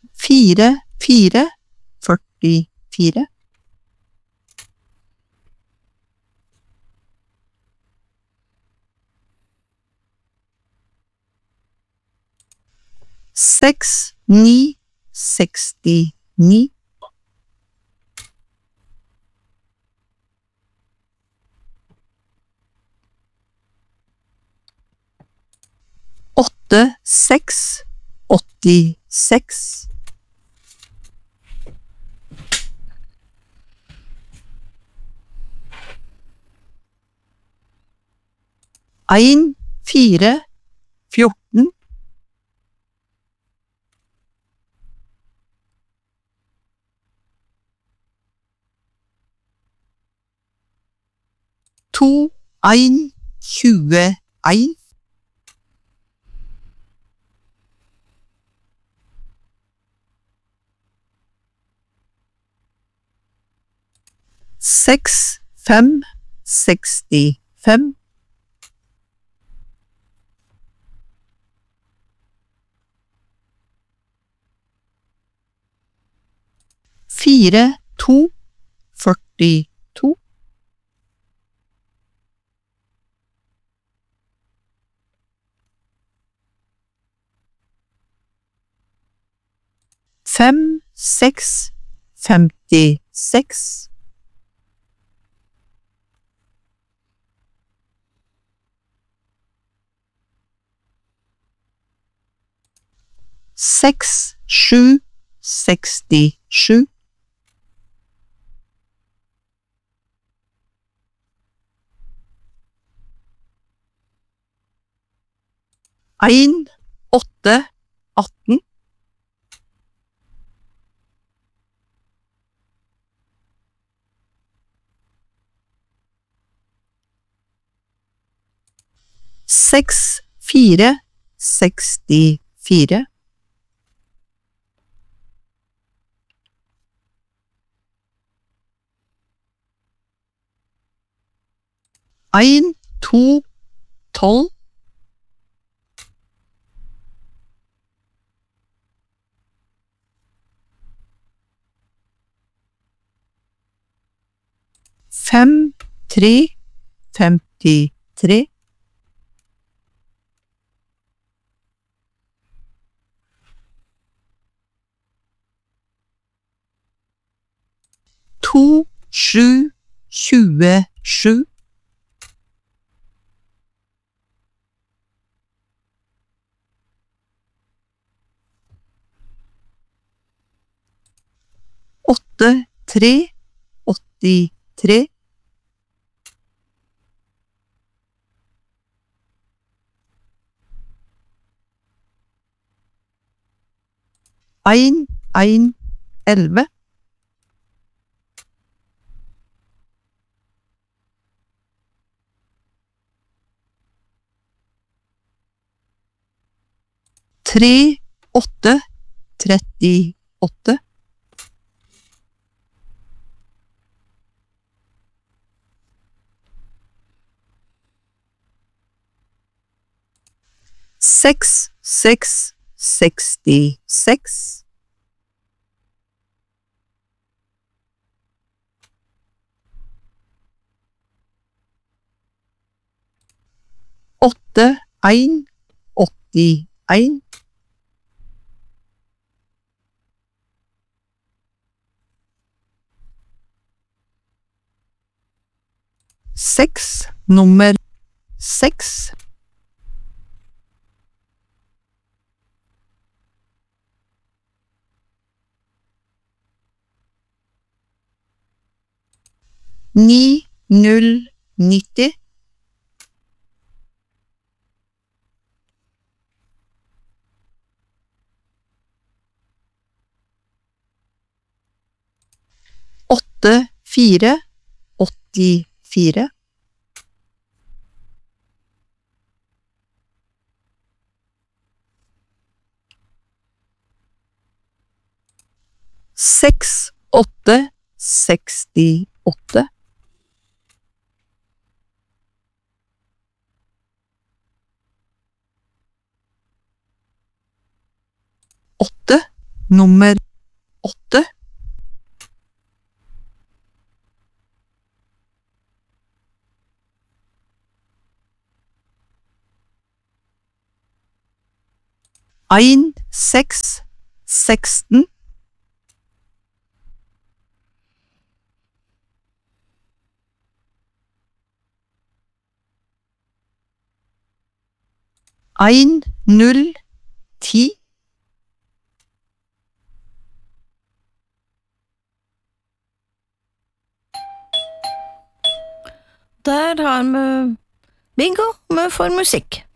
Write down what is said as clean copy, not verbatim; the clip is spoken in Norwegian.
4, 4, 44. 6, 9, 69. 8, 6, 86. 1, 4, 14. 2, 1, 21. 6, 5, 65. 4, 2, 42. 5, 6, 56. 6, 7, 67. 1, 8, 18. 6, 4, 64. 1, 2, 12. 5, 3, 53. 2, 7, 27. 8, 3, 83. 1, 1, 11. 3, 8, 38. 6, 6, 66. 8, 1, 81. 6, nummer 6. 9, 0, 90. 8, 4, 84. 6, 8, 68. 8, nummer 8, ein, 6, 16, ein, 0, 10, Der har vi bingo med for musikk.